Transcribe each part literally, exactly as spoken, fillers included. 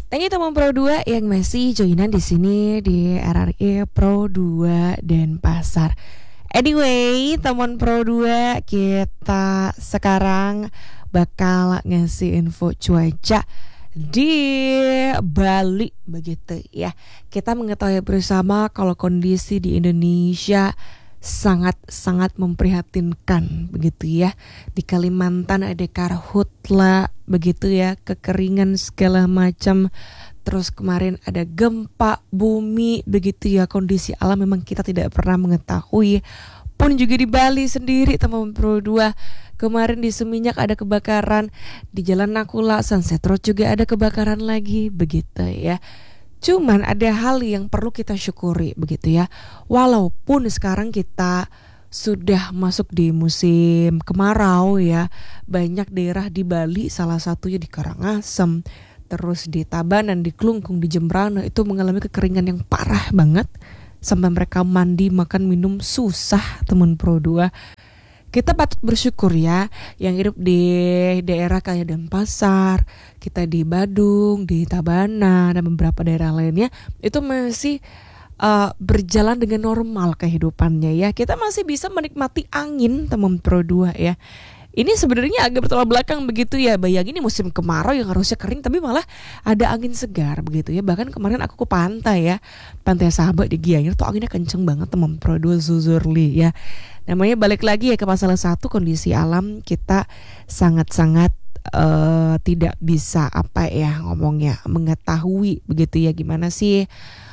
Thank you teman Pro dua yang masih joinan di sini di R R I Pro dua Denpasar. Anyway, teman Pro dua, kita sekarang bakal ngasih info cuaca di Bali begitu ya. Kita mengetahui bersama kalau kondisi di Indonesia sangat-sangat memprihatinkan begitu ya. Di Kalimantan ada karhutla begitu ya, kekeringan segala macam. Terus kemarin ada gempa bumi begitu ya, kondisi alam memang kita tidak pernah mengetahui. Pun juga di Bali sendiri teman Pro dua, kemarin di Seminyak ada kebakaran, di Jalan Nakula Sunset Road juga ada kebakaran lagi begitu ya. Cuman ada hal yang perlu kita syukuri begitu ya. Walaupun sekarang kita sudah masuk di musim kemarau ya, banyak daerah di Bali, salah satunya di Karangasem, terus di Tabanan, di Klungkung, di Jembrana itu mengalami kekeringan yang parah banget. Sampai mereka mandi, makan, minum susah teman Pro dua. Kita patut bersyukur ya, yang hidup di daerah kayak Denpasar, kita di Badung, di Tabanan, dan beberapa daerah lainnya itu masih uh, berjalan dengan normal kehidupannya ya. Kita masih bisa menikmati angin teman Pro dua ya. Ini sebenarnya agak bertolak belakang begitu ya. Bayangin ini musim kemarau yang harusnya kering, tapi malah ada angin segar begitu ya. Bahkan kemarin aku ke pantai ya, Pantai Sahabat di Gianyar tuh anginnya kenceng banget teman Pro dua Zuzurli ya. Namanya balik lagi ya ke masalah satu, kondisi alam kita sangat-sangat uh, tidak bisa apa ya ngomongnya, mengetahui begitu ya gimana sih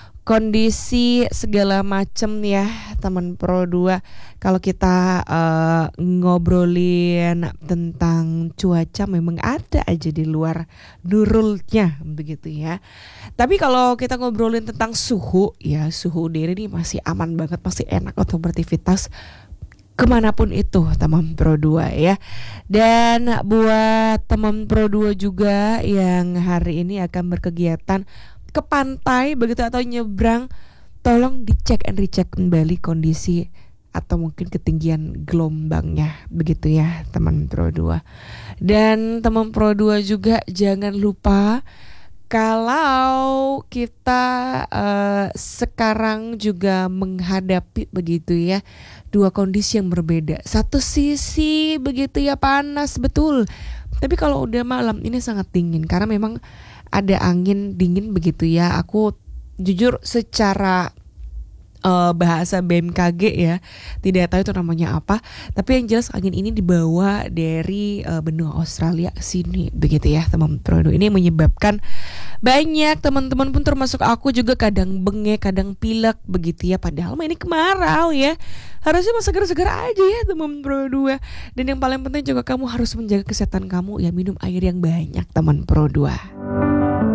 kondisi segala macem ya teman Pro dua. Kalau kita uh, ngobrolin tentang cuaca memang ada aja di luar nurulnya begitu ya. Tapi kalau kita ngobrolin tentang suhu ya, suhu udara ini masih aman banget, masih enak untuk beraktivitas kemanapun itu teman Pro dua ya. Dan buat teman Pro dua juga yang hari ini akan berkegiatan ke pantai begitu atau nyebrang, tolong dicek and recheck kembali kondisi atau mungkin ketinggian gelombangnya begitu ya teman Pro dua. Dan teman Pro dua juga jangan lupa kalau kita uh, sekarang juga menghadapi begitu ya dua kondisi yang berbeda. Satu sisi begitu ya panas betul, tapi kalau udah malam ini sangat dingin karena memang ada angin dingin begitu ya. Aku jujur secara uh, bahasa B M K G ya tidak tahu itu namanya apa, tapi yang jelas angin ini dibawa dari uh, benua Australia sini begitu ya teman Pro dua. Ini menyebabkan banyak teman-teman pun termasuk aku juga kadang bengek, kadang pilek begitu ya. Padahal ini kemarau ya, harusnya mah segar-segar aja ya teman Pro dua. Dan yang paling penting juga kamu harus menjaga kesehatan kamu ya, minum air yang banyak teman Pro dua.